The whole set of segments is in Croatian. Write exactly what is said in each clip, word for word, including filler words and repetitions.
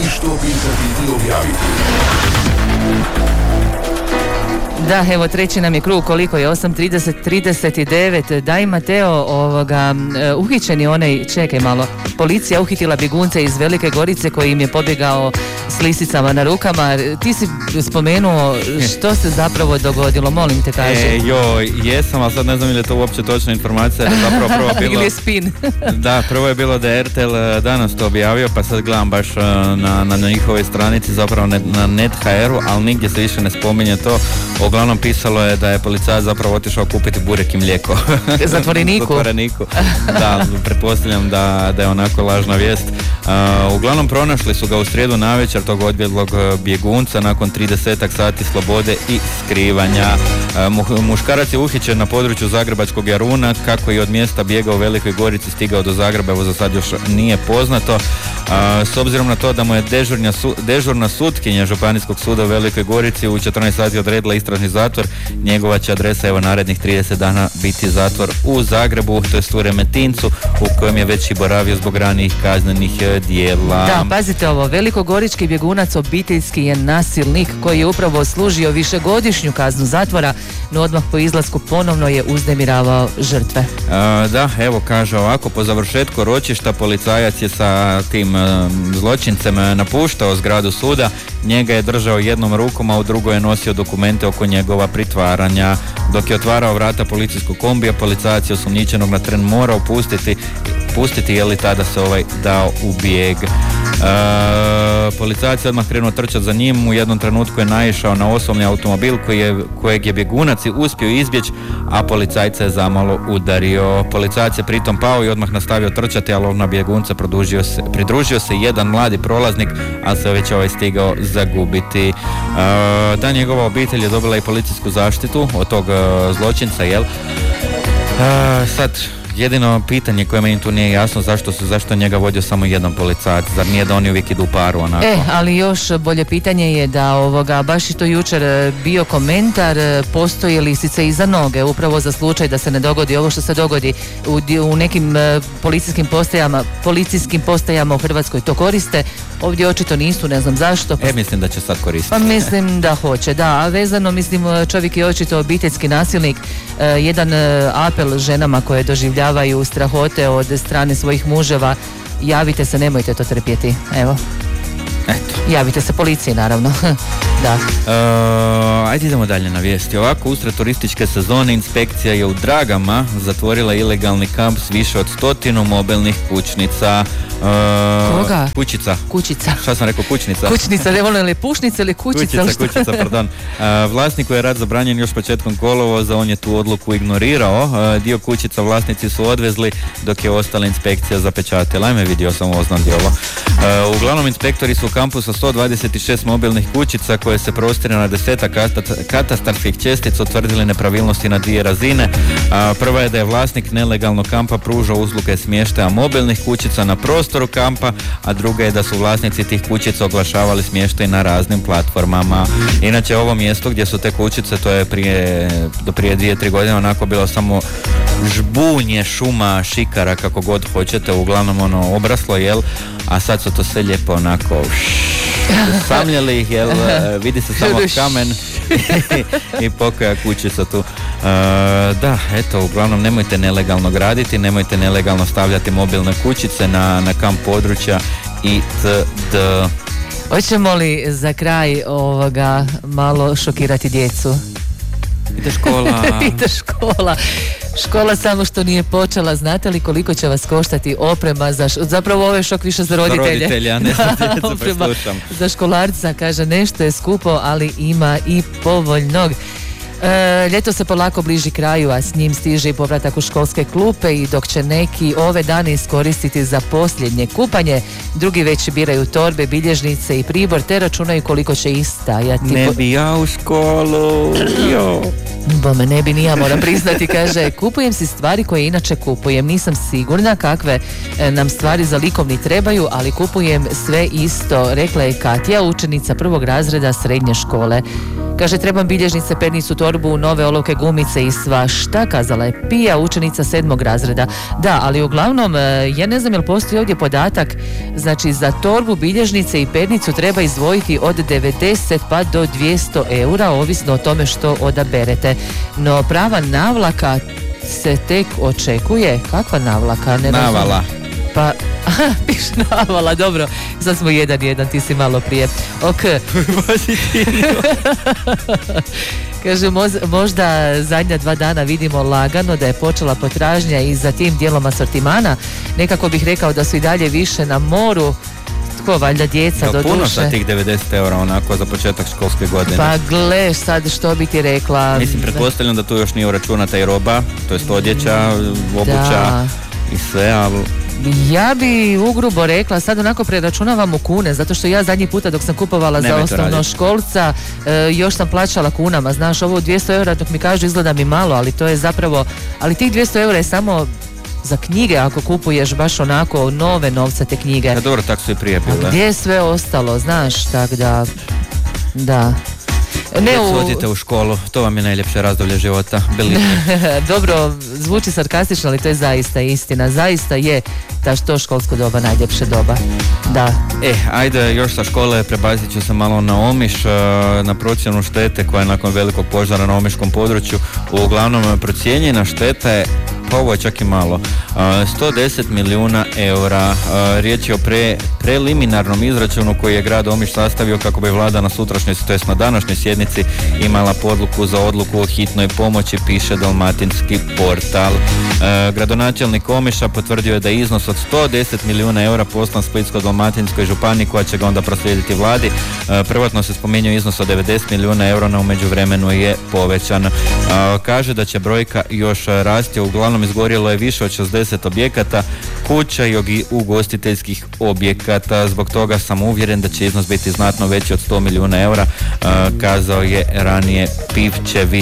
što pitati i objaviti. Da, evo treći nam je krug, koliko je, osam trideset, trideset devet. Daj Mateo, ovoga, uhićen je onaj, čekaj malo, policija uhitila bjegunce iz Velike Gorice koji im je pobjegao s lisicama na rukama. Ti si spomenuo što se zapravo dogodilo, molim te kaži. E, joj, jesam, ali sad ne znam ili je to uopće točna informacija, jer je zapravo prvo bilo... Ili je spin. Da, prvo je bilo da je R T L danas to objavio, pa sad gledam baš na, na njihovoj stranici, zapravo ne, na net ha eru, ali nigdje se više ne spominje to. Uglavnom pisalo je da je policajac zapravo otišao kupiti burek i mlijeko. Zatvoreniku. Zatvoreniku. Da, pretpostavljam da, da je onako lažna vijest. Uh, uglavnom pronašli su ga u srijedu navečer tog odbjeglog bjegunca nakon tridesetak sati slobode i skrivanja. Uh, muškarac je uhićen na području Zagrebačkog Jaruna, kako i od mjesta bijega u Velikoj Gorici stigao do Zagreba, evo za sad još nije poznato. Uh, s obzirom na to da mu je dežurna, su, dežurna sutkinja Županijskog suda u Velikoj Gorici u četrnaest sati odredila istražni zatvor, njegova će adresa evo narednih trideset dana biti zatvor u Zagrebu, to jest u Remetincu, u kojem je već i boravio zbog ranijih kaznenih dijela. Da, pazite ovo, velikogorički bjegunac obiteljski je nasilnik koji je upravo služio višegodišnju kaznu zatvora, no odmah po izlasku ponovno je uznemiravao žrtve. A, da, evo kaže ovako, po završetku ročišta policajac je sa tim a, zločincem napuštao zgradu suda, njega je držao jednom rukom, a u drugoj je nosio dokumente oko njegova pritvaranja. Dok je otvarao vrata policijskog kombija, policajac je osumnjičenog na tren morao pustiti, pustiti je li tada se ovaj dao u bijeg. E, policajac je odmah krenuo trčati za njim, u jednom trenutku je naišao na osobni automobil koji je, kojeg je bjegunac uspio izbjeći, a policajca je zamalo udario. Policajac je pritom pao i odmah nastavio trčati, ali na bjegunca pridružio se, pridružio se jedan mladi prolaznik, ali se već ovaj stigao zagubiti. E, da, njegova obitelj je dobila i policijsku zaštitu od tog uh, zločinca, jel? Uh, sad, jedino pitanje koje meni tu nije jasno, zašto su, zašto njega vodio samo jedan policajac, zar nije da oni uvijek idu u paru onako? E, ali još bolje pitanje je da ovoga, baš i to jučer bio komentar, postoje lisice iza noge, upravo za slučaj da se ne dogodi ovo što se dogodi u, u nekim uh, policijskim postajama, policijskim postajama u Hrvatskoj to koriste, ovdje očito nisu, ne znam zašto. E, mislim da će sad koristiti. Pa mislim da hoće, da, a vezano, mislim, čovjek je očito obiteljski nasilnik, uh, jedan uh, apel ženama koje doživljavaju strahote od strane svojih muževa, javite se, nemojte to trpjeti, evo. Eto. Javite se policiji, naravno. Da. Uh, ajde idemo dalje na vijesti. Ovako, usred turističke sezone inspekcija je u Dragama zatvorila ilegalni kamp s više od stotinu mobilnih kućnica. Uh, Koga? Kućica. Kućica. Šta sam rekao, kućnica? Kućnica, ne volim li pušnica ili kućica? Kućica, kućica, pardon. Uh, vlasniku je rad zabranjen još početkom kolovoza, on je tu odluku ignorirao. Uh, dio kućica vlasnici su odvezli, dok je ostala inspekcija zapečatila. Ajme, vidio sam ovo, znam djelo. Uh, uglavnom, inspektori su u kampu sa sto dvadeset šest mobilnih kućica koje se prostire na desetak katastarskih čestica utvrdili nepravilnosti na dvije razine. Uh, prva je da je vlasnik nelegalnog kampa pružao usluge smještaja mobilnih kućica na prostoru kampa, a druga je da su vlasnici tih kućica oglašavali smještaj na raznim platformama. Inače, ovo mjesto gdje su te kućice, to je prije, do prije dvije, tri godine onako bilo samo žbunje, šuma, šikara, kako god hoćete, uglavnom ono obraslo, jel? A sad su to sve lijepo onako samljali ih, jel? Vidi se samo kamen i pokoja kućica tu. Uh, da, eto, uglavnom nemojte nelegalno graditi, nemojte nelegalno stavljati mobilne kućice na, na kamp područja itd. Hoćemo li za kraj ovoga malo šokirati djecu? Ide škola. Ide škola. Škola samo što nije počela, znate li koliko će vas koštati oprema za, š... zapravo ovo je šok više za roditelje. Za roditelja, a ne za djecu, preslušam. Za školarca, kaže, nešto je skupo, ali ima i povoljnog. E, ljeto se polako bliži kraju, a s njim stiže i povratak u školske klupe, i dok će neki ove dane iskoristiti za posljednje kupanje, drugi već biraju torbe, bilježnice i pribor, te računaju koliko će ih stajati. Ne bi ja u školu, jo. Bome, ne bi ni ja, moram priznati, kaže, kupujem si stvari koje inače kupujem, nisam sigurna kakve nam stvari za likovni trebaju, ali kupujem sve isto, rekla je Katja, učenica prvog razreda srednje škole. Kaže, trebam bilježnice, pernicu, torbu, nove olovke, gumice i svašta, kazala je Pija, učenica sedmog razreda. Da, ali uglavnom, ja ne znam jel postoji ovdje podatak, znači za torbu, bilježnice i pernicu treba izdvojiti od devedeset pa do dvjesto eura, ovisno o tome što odaberete. No prava navlaka se tek očekuje. Kakva navlaka? Ne Navala. Razum. Pa, aha, piše navala, dobro. Sad smo jedan jedan, ti si malo prije. Ok. Kaže, moz, možda zadnja dva dana vidimo lagano da je počela potražnja i za tim dijelom asortimana. Nekako bih rekao da su i dalje više na moru. Tko, valjda djeca do duše. Puno sa tih devedeset eura onako za početak školske godine. Pa gle, sad što bi ti rekla. Mislim, pretpostavljam da tu još nije uračunata i roba, to jest odjeća, obuća da. I sve, ali... Ja bi ugrubo rekla, sad onako preračunavam u kune, zato što ja zadnji puta dok sam kupovala za osnovnoškolca, e, još sam plaćala kunama, znaš, ovo dvjesto eura dok mi kažu izgleda mi malo, ali to je zapravo, ali tih dvjesto eura je samo za knjige ako kupuješ baš onako nove novcate knjige. Ja, dobro, tako su i prije bile. A gdje je sve ostalo, znaš, tak da, da. Ne u... odite u školu, to vam je najljepše razdoblje života. Dobro, zvuči sarkastično, ali to je zaista istina. Zaista je ta što školsko doba najljepše doba. Da. E, ajde još sa škole prebacit ću se malo na Omiš, na procjenu štete koja je nakon velikog požara na omiškom području. Uglavnom procijenjena šteta je, pa ovo je čak i malo, sto deset milijuna eura. Riječ je o pre, preliminarnom izračunu koji je grad Omiš sastavio kako bi vlada na sutrašnjoj, to jest na današnjoj sjednici imala podluku za odluku o hitnoj pomoći, piše Dalmatinski portal. Gradonačelnik Omiša potvrdio je da je iznos od sto deset milijuna eura poslan Splitsko-dalmatinskoj županiji koja će ga onda proslijediti vladi. Prvotno se spominjao iznos od devedeset milijuna eura, no u međuvremenu je povećan. Kaže da će brojka još rasti, uglavnom izgorjelo je više od šezdeset objekata, kuća i ugostiteljskih objekata. Zbog toga sam uvjeren da će iznos biti znatno veći od sto milijuna eura, kazao je ranije Pivčević.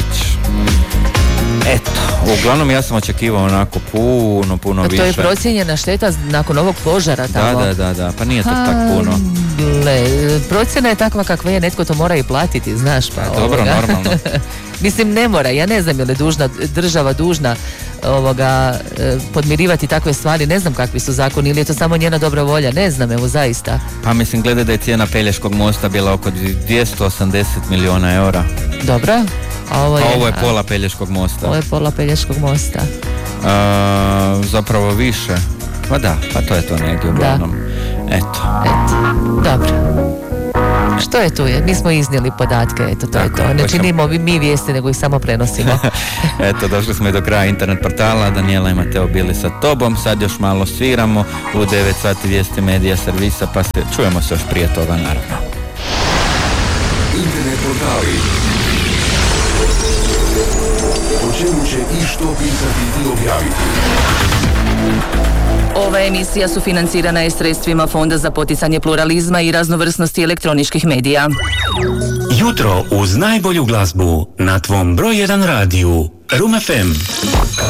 Eto, uglavnom ja sam očekivao onako puno, puno više. To je procijenjena šteta nakon ovog požara tamo. Da, da, da, da. Pa nije to tako puno. Le, procjena je takva kakva je, netko to mora i platiti, znaš pa. Pa, dobro, normalno. Mislim, ne mora, ja ne znam je li dužna, država dužna ovoga, podmirivati takve stvari, ne znam kakvi su zakoni, ili je to samo njena dobra volja, ne znam, evo zaista. Pa mislim, glede da je cijena Pelješkog mosta bila oko dvjesto osamdeset milijuna eura. Dobro. A ovo je, a ovo je pola Pelješkog mosta. Ovo je pola Pelješkog mosta. A, zapravo više. Pa da, pa to je to negdje uglavnom. Eto. Eto. Dobro. Što je tu je? Mi smo iznijeli podatke, eto to tako je to. Ne činimo mi vijesti, nego ih samo prenosimo. Eto, došli smo i do kraja internet portala. Daniela i Mateo bili sa tobom. Sad još malo sviramo u devet sati vijesti medija servisa, pa se čujemo se još prije toga, naravno. Internet portali. O čemu će i što pitati i objaviti. Ova emisija sufinancirana je sredstvima Fonda za poticanje pluralizma i raznovrsnosti elektroničkih medija. Jutro uz najbolju glazbu na tvom broj jedan radiju Room ef em.